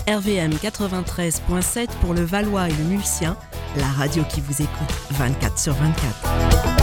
RVM 93.7 pour le Valois et le Mulsien, la radio qui vous écoute 24/24.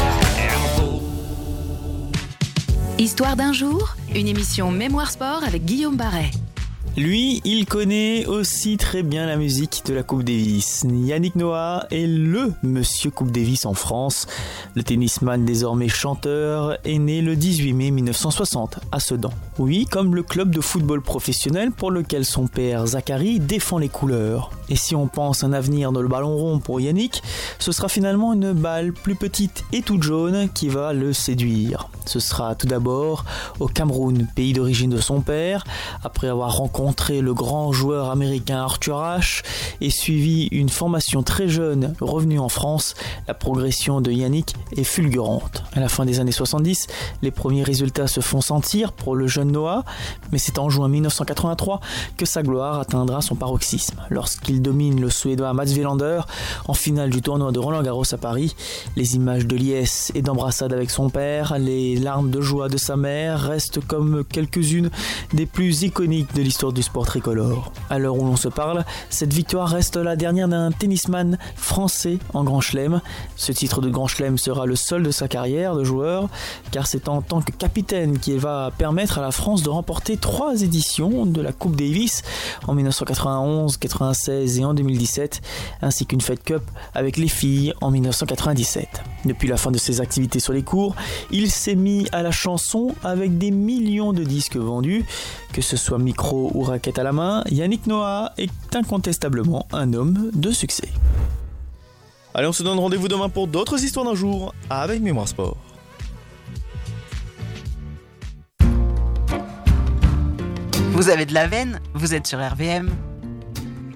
Histoire d'un jour, une émission Mémoire Sport avec Guillaume Barret. Lui, il connaît aussi très bien la musique de la Coupe Davis. Yannick Noah est le monsieur Coupe Davis en France. Le tennisman désormais chanteur est né le 18 mai 1960 à Sedan. Oui, comme le club de football professionnel pour lequel son père Zachary défend les couleurs. Et si on pense un avenir dans le ballon rond pour Yannick, ce sera finalement une balle plus petite et toute jaune qui va le séduire. Ce sera tout d'abord au Cameroun, pays d'origine de son père, après avoir rencontré le grand joueur américain Arthur Ashe et suivi une formation très jeune revenue en France, la progression de Yannick est fulgurante. À la fin des années 70, les premiers résultats se font sentir pour le jeune Noah, mais c'est en juin 1983 que sa gloire atteindra son paroxysme. Lorsqu'il domine le Suédois Mats Wilander en finale du tournoi de Roland-Garros à Paris, les images de liesse et d'embrassade avec son père, les larmes de joie de sa mère restent comme quelques-unes des plus iconiques de l'histoire du sport tricolore. À l'heure où l'on se parle, cette victoire reste la dernière d'un tennisman français en Grand Chelem. Ce titre de Grand Chelem sera le seul de sa carrière de joueur, car c'est en tant que capitaine qu'il va permettre à la France de remporter 3 éditions de la Coupe Davis en 1991, 96 et en 2017, ainsi qu'une Fed Cup avec les filles en 1997. Depuis la fin de ses activités sur les cours, il s'est mis à la chanson avec des millions de disques vendus. Que ce soit micro ou raquette à la main, Yannick Noah est incontestablement un homme de succès. Allez, on se donne rendez-vous demain pour d'autres histoires d'un jour avec Mémoire Sport. Vous avez de la veine ? Vous êtes sur RVM ?